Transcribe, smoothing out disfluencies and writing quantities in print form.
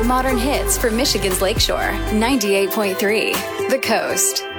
modern hits for Michigan's Lakeshore. 98.3 The Coast.